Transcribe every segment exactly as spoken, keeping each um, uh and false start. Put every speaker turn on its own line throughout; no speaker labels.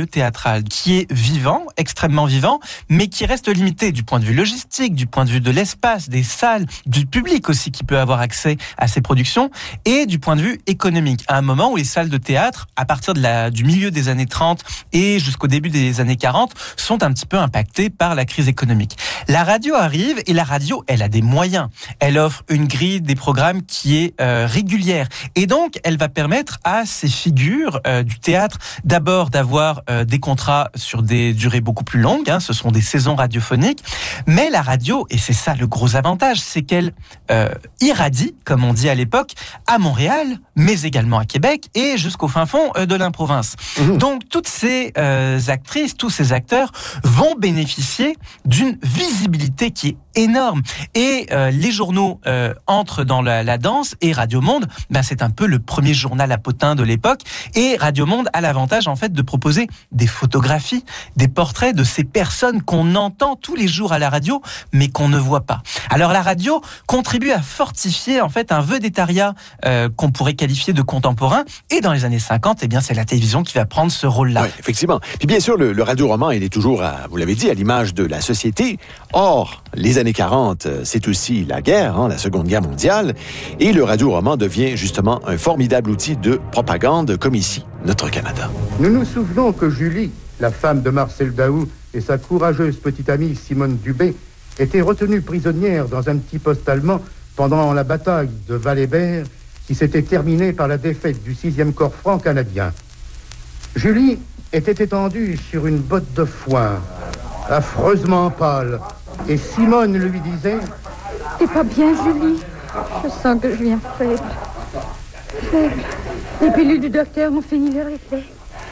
milieu théâtral qui est vivant, extrêmement vivant, mais qui reste limité du point de vue logistique, du point de vue de l'espace, des salles, du public aussi qui peut avoir accès à ces productions, et du point de vue économique. À un moment où les salles de théâtre, à partir de la, du milieu des années trente et jusqu'au début des années quarante, sont un petit peu impactées par la crise économique. La radio arrive et la radio, elle a des moyens. Elle offre une grille des programmes qui est euh, régulière. Et donc, elle va permettre à ces figures euh, du théâtre d'abord d'avoir euh, des contrats sur des durées beaucoup plus longues. Hein, ce sont des saisons radiophoniques. Mais la radio, et c'est ça le gros avantage, c'est qu'elle euh, irradie, comme on dit à l'époque, à Montréal, mais également à Québec et jusqu'au fin fond euh, de l'improvince. Mmh. Donc, toutes ces euh, actrices, tous ces acteurs vont bénéficier d'une visibilité qui est énorme. Et euh, les journaux euh, entrent dans la, la danse et Radio Monde, ben, c'est un peu le premier journal à potins de l'époque. Et Radio Monde a l'avantage en fait de proposer des photographies, des portraits de ces personnes qu'on entend tous les jours à la radio, mais qu'on ne voit pas. Alors la radio contribue à fortifier en fait un vedettariat euh, qu'on pourrait qualifier de contemporain. Et dans les années cinquante, eh bien c'est la télévision qui va prendre ce rôle-là.
Oui, effectivement. Puis bien sûr, le, le radio-roman, il est toujours, à, vous l'avez dit, à l'image de la société. Or, les années quarante, c'est aussi la guerre, hein, la Seconde Guerre mondiale, et le radio-roman devient justement un formidable outil de propagande, comme ici, notre Canada.
Nous nous souvenons que Julie, la femme de Marcel Daoust, et sa courageuse petite amie Simone Dubé étaient retenues prisonnières dans un petit poste allemand pendant la bataille de Val-Hébert, qui s'était terminée par la défaite du sixième corps franc canadien. Julie était étendue sur une botte de foin, affreusement pâle, et Simone lui disait «
T'es pas bien, Julie? Je sens que je viens faible. Faible. Les pilules du docteur m'ont fini leur effet.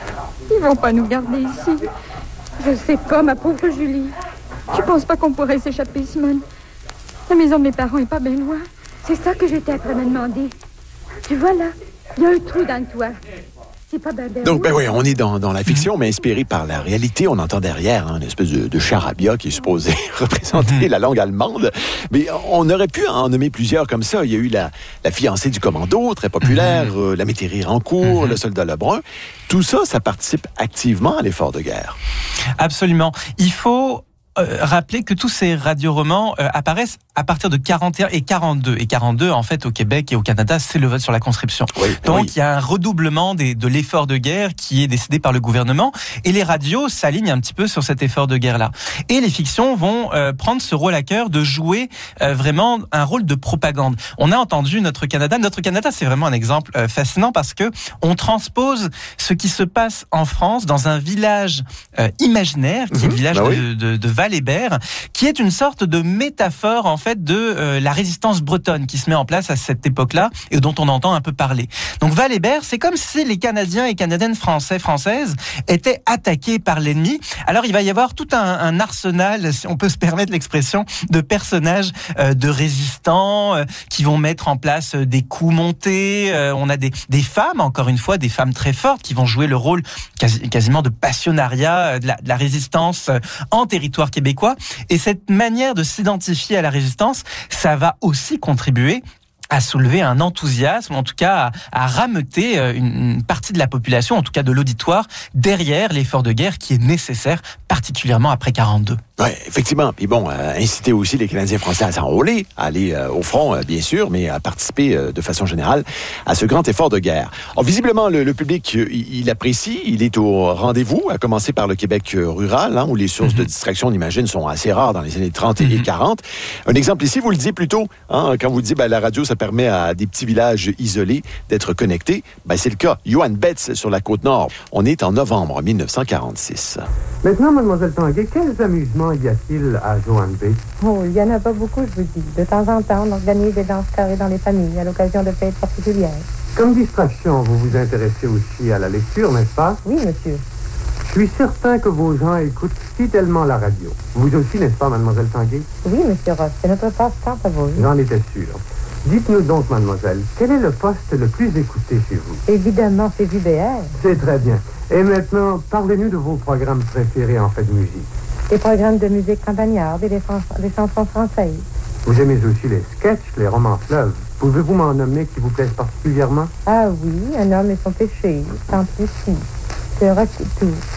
Ils vont pas nous garder ici. Je sais pas, ma pauvre Julie. Tu penses pas qu'on pourrait s'échapper, Simone? La maison de mes parents est pas bien loin. C'est ça que j'étais après me demander. Tu vois là, il y a un trou dans le toit. C'est pas ben, ben
Donc, ben oui, on est dans, dans la fiction, mais inspiré par la réalité. On entend derrière hein, une espèce de, de charabia qui est supposé représenter la langue allemande. Mais on aurait pu en nommer plusieurs comme ça. Il y a eu la, la fiancée du commando, très populaire, mm-hmm. euh, la métairie en cours, mm-hmm. le soldat Lebrun. Tout ça, ça participe activement à l'effort de guerre.
Absolument. Il faut euh, rappeler que tous ces radioromans euh, apparaissent à partir de quarante et un et quarante-deux. Et quarante-deux, en fait, au Québec et au Canada, c'est le vote sur la conscription. Oui, Donc, oui. il y a un redoublement des, de l'effort de guerre qui est décidé par le gouvernement. Et les radios s'alignent un petit peu sur cet effort de guerre-là. Et les fictions vont euh, prendre ce rôle à cœur de jouer euh, vraiment un rôle de propagande. On a entendu Notre Canada. Notre Canada, c'est vraiment un exemple euh, fascinant parce que on transpose ce qui se passe en France dans un village euh, imaginaire, qui mmh, est le village bah de, oui. de, de Val-Hébert, qui est une sorte de métaphore, en fait, de euh, la résistance bretonne qui se met en place à cette époque-là et dont on entend un peu parler. Donc Val-Hébert, c'est comme si les Canadiens et Canadiennes français, françaises étaient attaqués par l'ennemi. Alors il va y avoir tout un, un arsenal, si on peut se permettre l'expression, de personnages euh, de résistants euh, qui vont mettre en place euh, des coups montés. Euh, on a des, des femmes, encore une fois, des femmes très fortes qui vont jouer le rôle quasi, quasiment de passionnariat euh, de, la, de la résistance euh, en territoire québécois. Et cette manière de s'identifier à la résistance, ça va aussi contribuer à soulever un enthousiasme, en tout cas à, à rameuter une, une partie de la population, en tout cas de l'auditoire, derrière l'effort de guerre qui est nécessaire, particulièrement après quarante-deux.
Oui, effectivement. Puis bon, euh, inciter aussi les Canadiens français à s'enrôler, à aller euh, au front, euh, bien sûr, mais à participer euh, de façon générale à ce grand effort de guerre. Alors, visiblement, le, le public, euh, il apprécie, il est au rendez-vous, à commencer par le Québec rural, hein, où les sources mm-hmm. de distraction, on imagine, sont assez rares dans les années trente mm-hmm. et quarante. Un exemple ici, vous le disiez plus tôt, hein, quand vous dites ben, la radio, ça permet à des petits villages isolés d'être connectés. Ben, c'est le cas. Johan Betts, sur la Côte-Nord. On est en novembre mille neuf cent quarante-six.
Maintenant, mademoiselle Tanguay, quels amusements y a-t-il à Johan Betts?
Oh, il n'y en a pas beaucoup, je vous dis. De temps en temps, on organise des danses carrées dans les familles à l'occasion de fêtes particulières.
Comme distraction, vous vous intéressez aussi à la lecture, n'est-ce pas?
Oui, monsieur.
Je suis certain que vos gens écoutent fidèlement la radio. Vous aussi, n'est-ce pas, mademoiselle Tanguay?
Oui, monsieur Ross, c'est notre passe-temps favori.
J'en étais sûr. Dites-nous donc, mademoiselle, quel est le poste le plus écouté chez vous?
Évidemment, c'est J B R.
C'est très bien. Et maintenant, parlez-nous de vos programmes préférés en fait de musique.
Les programmes de musique campagnarde et les, fran- les chansons françaises.
Vous aimez aussi les sketchs, les romans fleuves. Pouvez-vous m'en nommer qui vous plaisent particulièrement?
Ah oui, Un homme et son péché, Tant pis si, c'est tout.